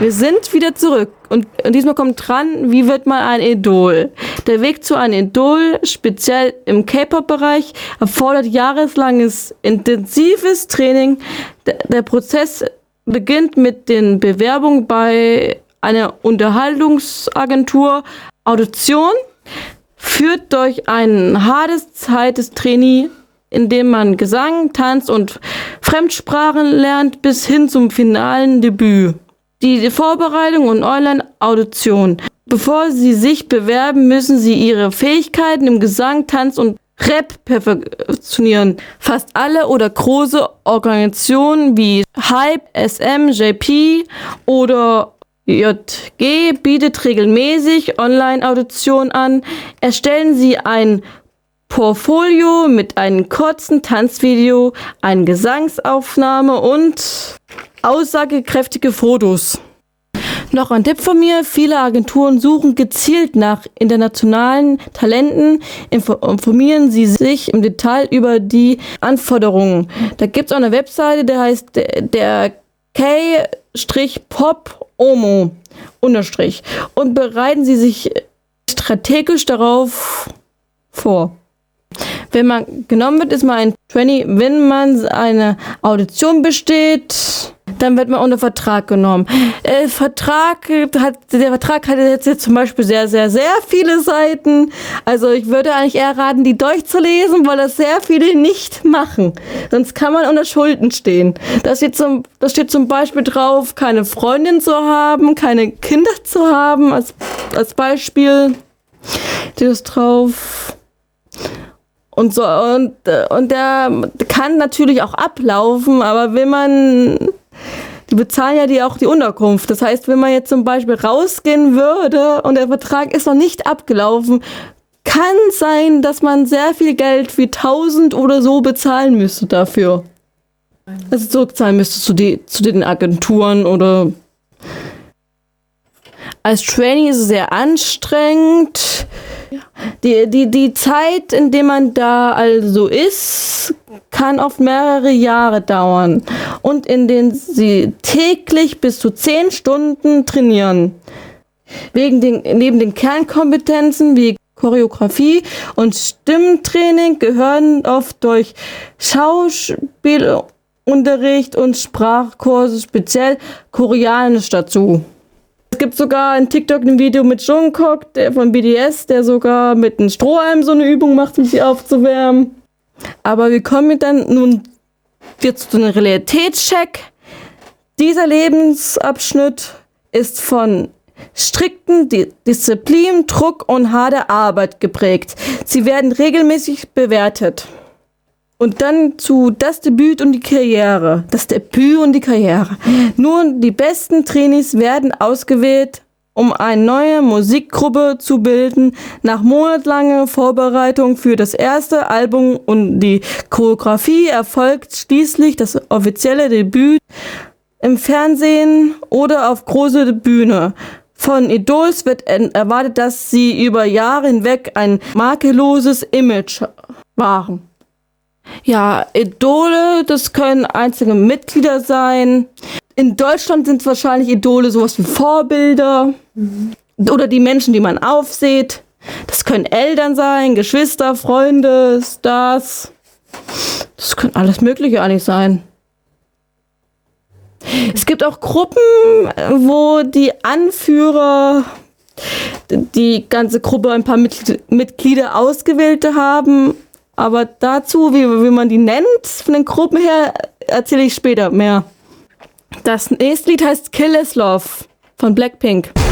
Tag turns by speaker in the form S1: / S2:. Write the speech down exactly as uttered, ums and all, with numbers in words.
S1: Wir sind wieder zurück und diesmal kommt dran, wie wird man ein Idol? Der Weg zu einem Idol, speziell im K-Pop-Bereich, erfordert jahreslanges intensives Training. Der, der Prozess beginnt mit den Bewerbungen bei einer Unterhaltungsagentur, Audition, führt durch ein hartes Zeit des Trainings, in dem man Gesang, Tanz und Fremdsprachen lernt, bis hin zum finalen Debüt. Die Vorbereitung und Online-Audition. Bevor Sie sich bewerben, müssen Sie Ihre Fähigkeiten im Gesang, Tanz und Rap perfektionieren. Fast alle oder große Organisationen wie Hype, S M, J P oder J G bietet regelmäßig Online-Auditionen an. Erstellen Sie ein Portfolio mit einem kurzen Tanzvideo, eine Gesangsaufnahme und aussagekräftige Fotos. Noch ein Tipp von mir, viele Agenturen suchen gezielt nach internationalen Talenten, informieren Sie sich im Detail über die Anforderungen. Da gibt es auch eine Webseite, der heißt der K-Pop-Omo unterstrich und bereiten Sie sich strategisch darauf vor. Wenn man genommen wird, ist man ein Trainee. Wenn man eine Audition besteht, dann wird man unter Vertrag genommen. Äh, Vertrag hat, der Vertrag hat jetzt, jetzt zum Beispiel sehr, sehr, sehr viele Seiten. Also ich würde eigentlich eher raten, die durchzulesen, weil das sehr viele nicht machen. Sonst kann man unter Schulden stehen. Da steht zum, da steht zum Beispiel drauf, keine Freundin zu haben, keine Kinder zu haben, als, als Beispiel. Steht das drauf. Und so, und, und der kann natürlich auch ablaufen, aber wenn man, die bezahlen ja die auch die Unterkunft. Das heißt, wenn man jetzt zum Beispiel rausgehen würde und der Vertrag ist noch nicht abgelaufen, kann sein, dass man sehr viel Geld wie tausend oder so bezahlen müsste dafür. Also zurückzahlen müsste zu, die, zu den Agenturen oder. Als Trainee ist es sehr anstrengend. Die, die, die Zeit, in der man da also ist, kann oft mehrere Jahre dauern und in denen sie täglich bis zu zehn Stunden trainieren. Wegen den, neben den Kernkompetenzen wie Choreografie und Stimmtraining gehören oft durch Schauspielunterricht und Sprachkurse speziell Koreanisch dazu. Es gibt sogar in TikTok ein Video mit Jungkook, der von B T S, der sogar mit einem Strohhalm so eine Übung macht, um sich aufzuwärmen. Aber wir kommen dann nun jetzt zu einem Realitätscheck. Dieser Lebensabschnitt ist von strikten Disziplin, Druck und harter Arbeit geprägt. Sie werden regelmäßig bewertet. Und dann zu das Debüt und die Karriere. Das Debüt und die Karriere. Nur die besten Trainees werden ausgewählt, um eine neue Musikgruppe zu bilden. Nach monatelanger Vorbereitung für das erste Album und die Choreografie erfolgt schließlich das offizielle Debüt im Fernsehen oder auf großer Bühne. Von Idols wird erwartet, dass sie über Jahre hinweg ein makelloses Image wahren. Ja, Idole, das können einzelne Mitglieder sein. In Deutschland sind wahrscheinlich Idole sowas wie Vorbilder mhm. oder die Menschen, die man aufsieht. Das können Eltern sein, Geschwister, Freunde, Stars. Das können alles Mögliche eigentlich sein. Es gibt auch Gruppen, wo die Anführer die ganze Gruppe ein paar Mitglieder ausgewählte haben. Aber dazu, wie, wie man die nennt, von den Gruppen her, erzähle ich später mehr. Das nächste Lied heißt Kill Is Love von Blackpink.